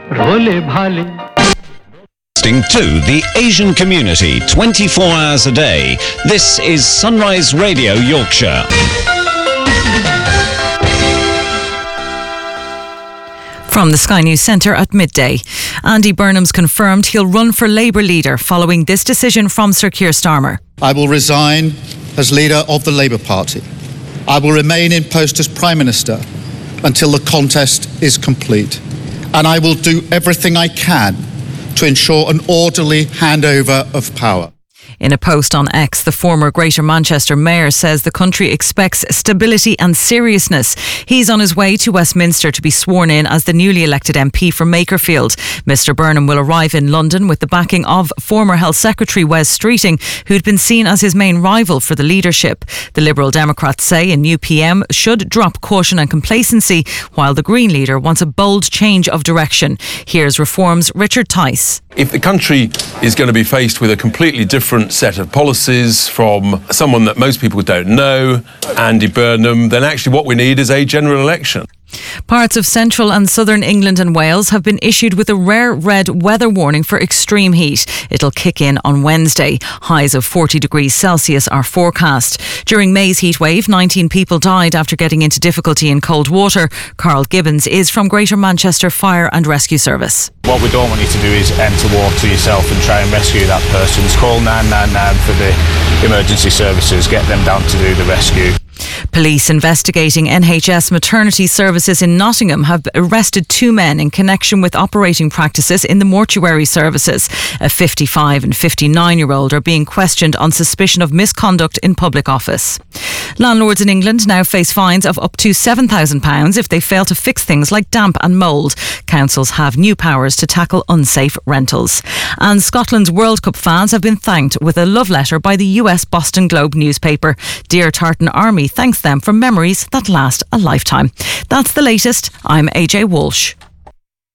Bhole Bhale. To the Asian community 24 hours a day. This is Sunrise Radio Yorkshire. From the Sky News Centre at midday. Andy Burnham's confirmed he'll run for Labour leader following this decision from Sir Keir Starmer. I will resign as leader of the Labour Party. I will remain in post as Prime Minister until the contest is complete. And I will do everything I can to ensure an orderly handover of power. In a post on X, the former Greater Manchester Mayor says the country expects stability and seriousness. He's on his way to Westminster to be sworn in as the newly elected MP for Makerfield. Mr Burnham will arrive in London with the backing of former Health Secretary Wes Streeting, who'd been seen as his main rival for the leadership. The Liberal Democrats say a new PM should drop caution and complacency, while the Green leader wants a bold change of direction. Here's Reform's Richard Tice. If the country is going to be faced with a completely different set of policies from someone that most people don't know, Andy Burnham, then actually what we need is a general election. Parts of central and southern England and Wales have been issued with a rare red weather warning for extreme heat. It'll kick in on Wednesday. Highs of 40 degrees Celsius are forecast. During May's heatwave, 19 people died after getting into difficulty in cold water. Carl Gibbons is from Greater Manchester Fire and Rescue Service. What we don't want you to do is enter water yourself and try and rescue that person. Just call 999 for the emergency services. Get them down to do the rescue. Police investigating NHS maternity services in Nottingham have arrested 2 men in connection with operating practices in the mortuary services. A 55 and 59-year-old are being questioned on suspicion of misconduct in public office. Landlords in England now face fines of up to £7,000 if they fail to fix things like damp and mould. Councils have new powers to tackle unsafe rentals. And Scotland's World Cup fans have been thanked with a love letter by the US Boston Globe newspaper. Dear Tartan Army thanks them for memories that last a lifetime. That's the latest. I'm AJ Walsh.